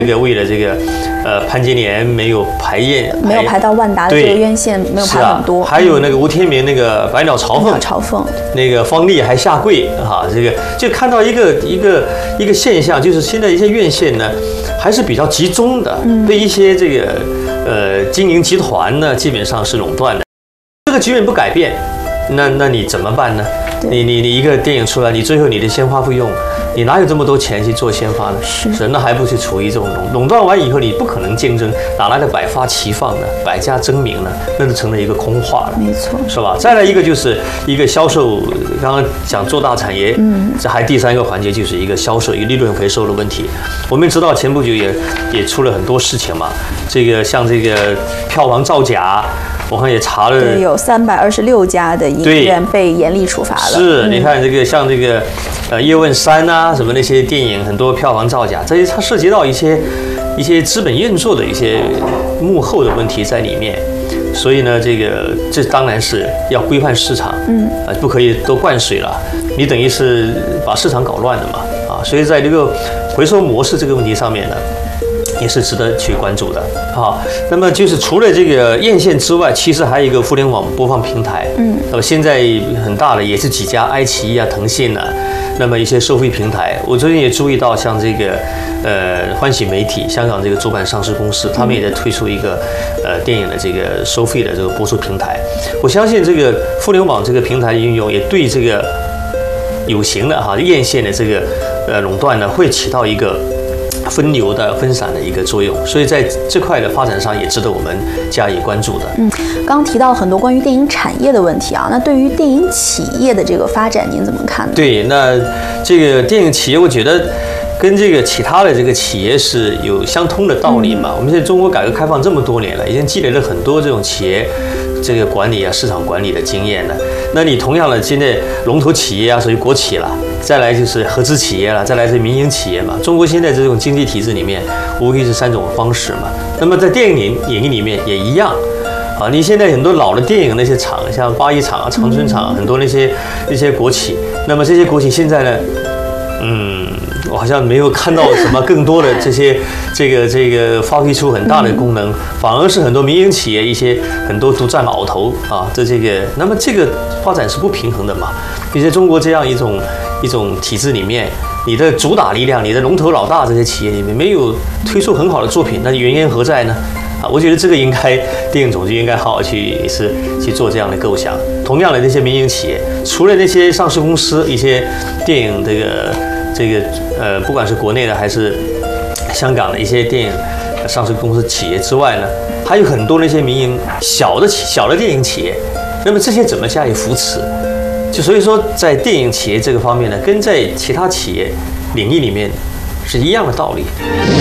这个为了这个潘金莲没有没有排到万达的这个院线，没有排很多。 还有那个吴天明那个百鸟朝凤，那个方丽还下跪哈，这个就看到一个现象，就是现在一些院线呢还是比较集中的，被一些这个经营集团呢基本上是垄断的。这个局面不改变，那你怎么办呢？你一个电影出来，你最后你的鲜花费用，你哪有这么多钱去做鲜花呢？是，那还不是处于这种垄断完以后，你不可能竞争，哪来的百花齐放呢？百家争鸣呢？那就成了一个空话了， 没错，是吧？再来一个就是一个销售，刚刚讲做大产业，这还第三个环节就是一个销售，一个利润回收的问题。我们知道前不久也出了很多事情嘛，这个像这个票房造假。我看也查了， 对，有326家的影院被严厉处罚了。 是，你看这个像这个叶问3啊，什么那些电影，很多票房造假，这些它涉及到一些资本运作的一些幕后的问题在里面。所以呢，这当然是要规范市场，不可以都灌水了，你等于是把市场搞乱了嘛，啊，所以在这个回收模式这个问题上面呢。也是值得去关注的啊。那么就是除了这个院线之外，其实还有一个互联网播放平台。那么现在很大的也是几家，爱奇艺啊、腾讯啊，那么一些收费平台。我最近也注意到，像这个欢喜媒体，香港这个主板上市公司，他们也在推出一个电影的这个收费的这个播出平台。我相信这个互联网这个平台的运用，也对这个有形的院线的这个垄断呢，会起到一个分流的分散的一个作用，所以在这块的发展上也值得我们加以关注的。 刚刚提到很多关于电影产业的问题啊，那对于电影企业的这个发展，您怎么看呢？ 对，那这个电影企业，我觉得跟这个其他的这个企业是有相通的道理嘛。我们现在中国改革开放这么多年了，已经积累了很多这种企业这个管理啊、市场管理的经验了。那你同样的，现在龙头企业啊，属于国企了。再来就是合资企业了，再来是民营企业嘛。中国现在这种经济体制里面，无非是3种方式嘛。那么在电影领域里面也一样啊。你现在很多老的电影那些厂，像八一厂啊、长春厂，很多那些国企。那么这些国企现在呢，我好像没有看到什么更多的这个发挥出很大的功能，反而是很多民营企业很多独占鳌头啊。那么这个发展是不平衡的嘛。比如在中国这样一种体制里面，你的主打力量，你的龙头老大这些企业里面没有推出很好的作品，那原因何在呢？啊，我觉得这个应该电影总局应该好好去做这样的构想。同样的，那些民营企业，除了那些上市公司，一些电影不管是国内的还是香港的一些电影上市公司企业之外呢，还有很多那些民营小的电影企业。那么这些怎么加以扶持？所以说，在电影企业这个方面呢，跟在其他企业领域里面是一样的道理。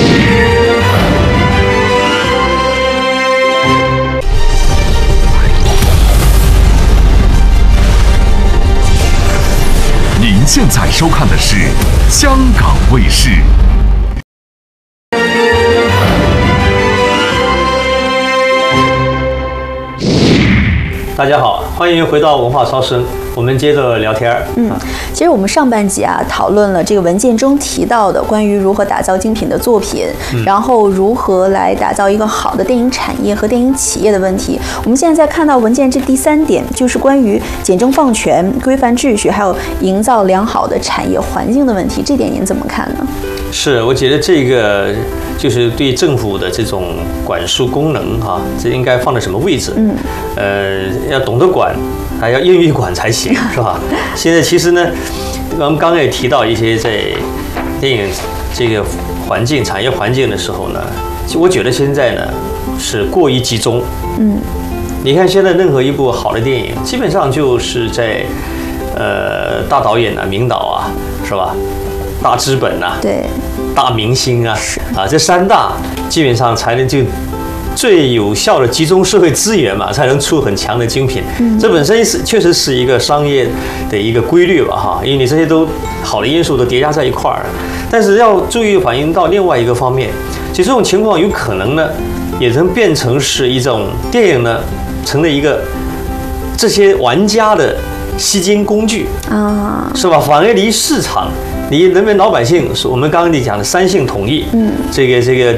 您现在收看的是香港卫视。 大家好，欢迎回到文化超声，我们接着聊天。 其实我们上半集啊讨论了这个文件中提到的关于如何打造精品的作品，然后如何来打造一个好的电影产业和电影企业的问题。我们现在在看到文件这第3点，就是关于简政放权、规范秩序，还有营造良好的产业环境的问题。这点您怎么看呢？ 是，我觉得这个就是对政府的这种管束功能这应该放在什么位置？要懂得管，还要愿意管才行，是吧？现在其实呢，我们刚刚也提到一些在电影这个产业环境的时候呢，我觉得现在呢是过于集中。你看现在任何一部好的电影，基本上就是在大导演啊、名导啊，是吧？大资本啊， 对， 大明星啊，这3大基本上才能就最有效的集中社会资源嘛，才能出很强的精品。这本身确实是一个商业的一个规律吧，因为你这些都好的因素都叠加在一块儿。但是要注意反映到另外一个方面，其实这种情况有可能呢，也能变成是一种电影呢，成了一个这些玩家的吸金工具啊，是吧？反而离市场。你人民老百姓，我们刚刚你讲的3性统一，这个